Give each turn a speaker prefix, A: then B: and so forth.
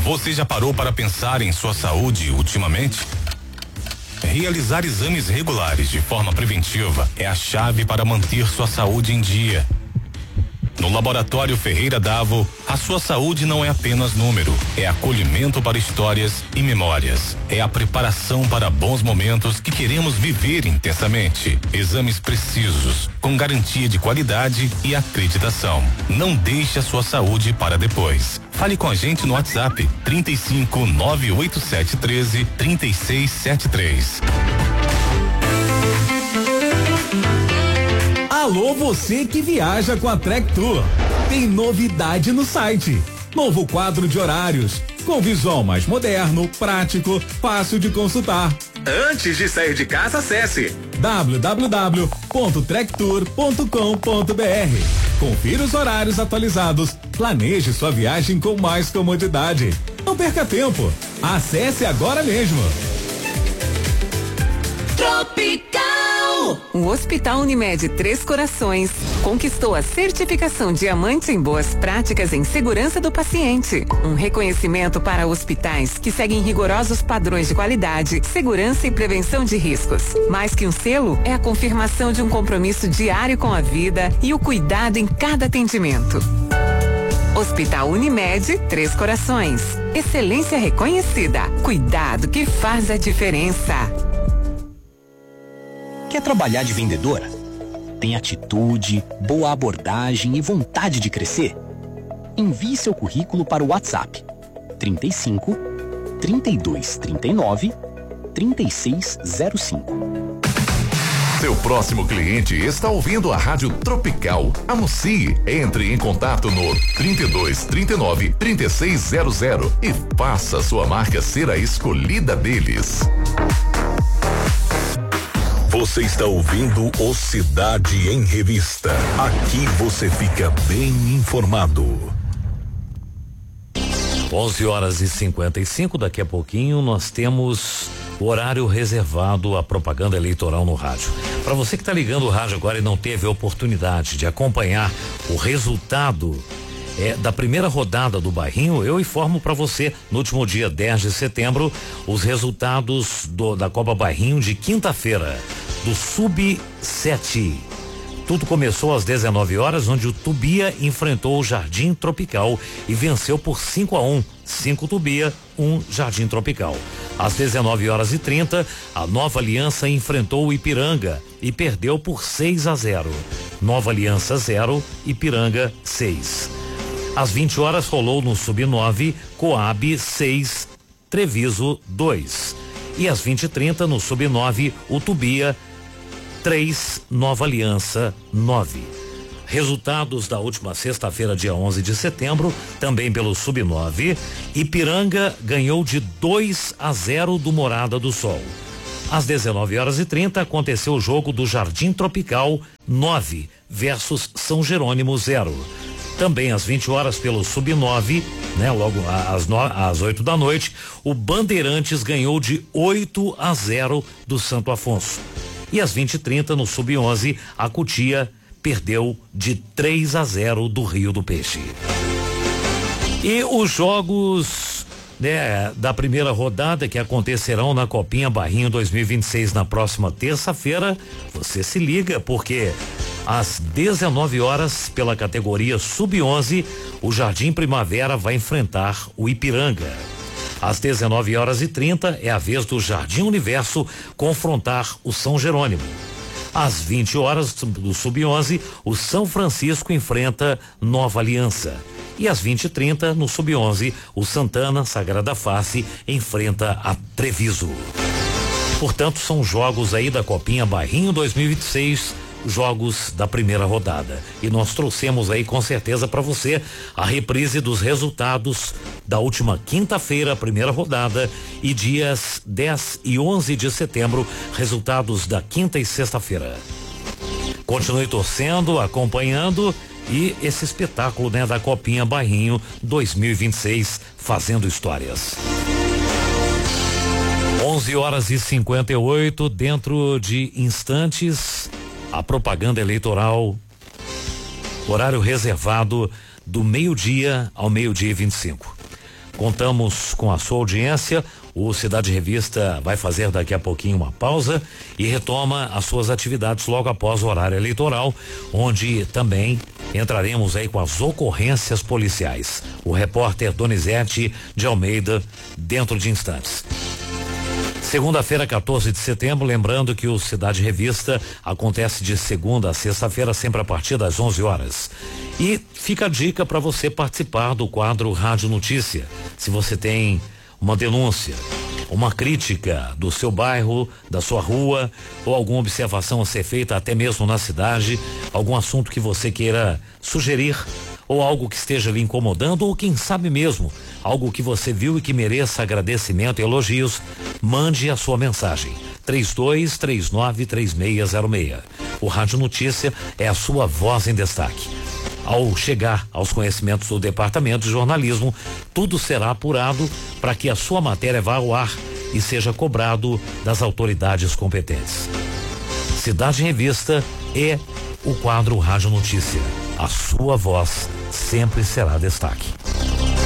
A: Você já parou para pensar em sua saúde ultimamente? Realizar exames regulares de forma preventiva é a chave para manter sua saúde em dia. No Laboratório Ferreira Davo, a sua saúde não é apenas número, é acolhimento para histórias e memórias. É a preparação para bons momentos que queremos viver intensamente. Exames precisos, com garantia de qualidade e acreditação. Não deixe a sua saúde para depois. Fale com a gente no WhatsApp 35 987 13 3673.
B: Alô, você que viaja com a Trek Tour. Tem novidade no site. Novo quadro de horários, com visual mais moderno, prático, fácil de consultar.
C: Antes de sair de casa, acesse
B: www.trektour.com.br. Confira os horários atualizados. Planeje sua viagem com mais comodidade. Não perca tempo. Acesse agora mesmo.
D: Tropical. O Hospital Unimed Três Corações conquistou a certificação Diamante em Boas Práticas em Segurança do Paciente. Um reconhecimento para hospitais que seguem rigorosos padrões de qualidade, segurança e prevenção de riscos. Mais que um selo, é a confirmação de um compromisso diário com a vida e o cuidado em cada atendimento. Hospital Unimed Três Corações. Excelência reconhecida. Cuidado que faz a diferença.
E: Quer trabalhar de vendedora? Tem atitude, boa abordagem e vontade de crescer? Envie seu currículo para o WhatsApp 35 32 39 3605.
F: Seu próximo cliente está ouvindo a Rádio Tropical. Anuncie, entre em contato no 32 39 3600 e faça sua marca ser a escolhida deles.
G: Você está ouvindo o Cidade em Revista. Aqui você fica bem informado.
H: 11h55, daqui a pouquinho nós temos o horário reservado à propaganda eleitoral no rádio. Para você que está ligando o rádio agora e não teve a oportunidade de acompanhar o resultado da primeira rodada do Bairrinho, eu informo para você no último dia 10 de setembro os resultados da Copa Bairrinho de quinta-feira, do Sub-7. Tudo começou às 19 horas, onde o Tubia enfrentou o Jardim Tropical e venceu por 5-1. 5 Tubia, 1 Jardim Tropical. Às 19h30, a Nova Aliança enfrentou o Ipiranga e perdeu por 6-0. Nova Aliança 0, Ipiranga 6. Às 20 horas rolou no Sub-9, Coab 6, Treviso 2. E às 20h30 no Sub-9, o Tubia 3, Nova Aliança 9. Resultados da última sexta-feira, dia 11 de setembro, também pelo Sub-9, Ipiranga ganhou de 2-0 do Morada do Sol. Às 19h30 aconteceu o jogo do Jardim Tropical 9 versus São Jerônimo 0. Também às 20 horas pelo Sub-9, logo às 8 da noite, o Bandeirantes ganhou de 8-0 do Santo Afonso. E às 20h30 no Sub-11, a Cotia perdeu de 3-0 do Rio do Peixe. E os jogos da primeira rodada que acontecerão na Copinha Bairrinho 2026 na próxima terça-feira, você se liga, porque às 19 horas, pela categoria Sub-11, o Jardim Primavera vai enfrentar o Ipiranga. Às 19h30 é a vez do Jardim Universo confrontar o São Jerônimo. Às 20 horas do Sub-11, o São Francisco enfrenta Nova Aliança. E às 20h30, no Sub-11, o Santana Sagrada Face enfrenta a Treviso. Portanto, são jogos aí da Copinha Bairrinho 2026, jogos da primeira rodada. E nós trouxemos aí com certeza para você a reprise dos resultados da última quinta-feira, primeira rodada, e dias 10 e 11 de setembro, resultados da quinta e sexta-feira. Continue torcendo, acompanhando e esse espetáculo da Copinha Bairrinho 2026 fazendo histórias. 11h58, dentro de instantes, a propaganda eleitoral, horário reservado do meio-dia ao meio-dia e 25. Contamos com a sua audiência. O Cidade Revista vai fazer daqui a pouquinho uma pausa e retoma as suas atividades logo após o horário eleitoral, onde também entraremos aí com as ocorrências policiais. O repórter Donizete de Almeida dentro de instantes. Segunda-feira, 14 de setembro, lembrando que o Cidade Revista acontece de segunda a sexta-feira, sempre a partir das 11 horas. E fica a dica para você participar do quadro Rádio Notícia. Se você tem uma denúncia, uma crítica do seu bairro, da sua rua, ou alguma observação a ser feita até mesmo na cidade, algum assunto que você queira sugerir, ou algo que esteja lhe incomodando, ou quem sabe mesmo, algo que você viu e que mereça agradecimento e elogios, mande a sua mensagem. 32393606. O Rádio Notícia é a sua voz em destaque. Ao chegar aos conhecimentos do Departamento de Jornalismo, tudo será apurado para que a sua matéria vá ao ar e seja cobrado das autoridades competentes. Cidade Revista é o quadro Rádio Notícia. A sua voz sempre será destaque.